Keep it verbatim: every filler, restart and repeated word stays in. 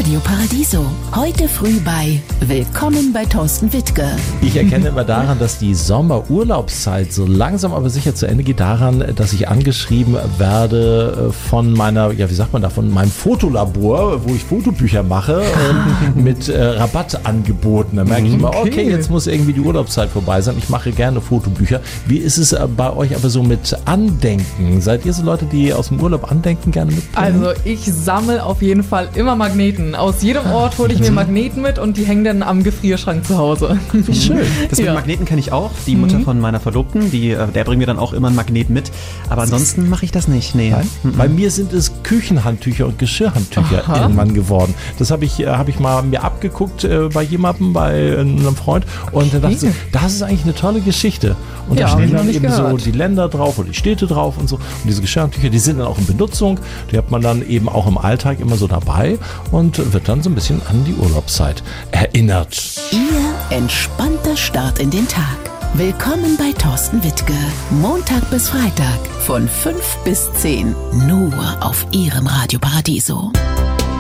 Radio Paradiso. Heute früh bei Willkommen bei Thorsten Wittke. Ich erkenne immer daran, dass die Sommerurlaubszeit so langsam aber sicher zu Ende geht, daran, dass ich angeschrieben werde von meiner, ja wie sagt man da, von meinem Fotolabor, wo ich Fotobücher mache, mit äh, Rabattangeboten. Da merke ich immer, okay. okay, jetzt muss irgendwie die Urlaubszeit vorbei sein. Ich mache gerne Fotobücher. Wie ist es bei euch aber so mit Andenken? Seid ihr so Leute, die aus dem Urlaub Andenken gerne mitbringen? Also ich sammle auf jeden Fall immer Magneten. Aus jedem Ort hole ich mir Magneten mit und die hängen dann am Gefrierschrank zu Hause. Wie schön. Das mit ja. Magneten kenne ich auch. Die Mutter mhm. von meiner Verlobten, die, der bringt mir dann auch immer einen Magnet mit. Aber ansonsten mache ich das nicht. Nee. Mhm. Bei mir sind es Küchenhandtücher und Geschirrhandtücher Aha. irgendwann geworden. Das habe ich, hab ich mal mir abgeguckt äh, bei jemandem, bei einem Freund. Und dann dachte ich, das ist eigentlich eine tolle Geschichte. Und ja, da stehen dann eben gehört. so die Länder drauf oder die Städte drauf und so. Und diese Geschirrhandtücher, die sind dann auch in Benutzung. Die hat man dann eben auch im Alltag immer so dabei und wird dann so ein bisschen an die Urlaubszeit erinnert. Ihr entspannter Start in den Tag. Willkommen bei Thorsten Wittke. Montag bis Freitag von fünf bis zehn. Nur auf Ihrem Radio Paradiso.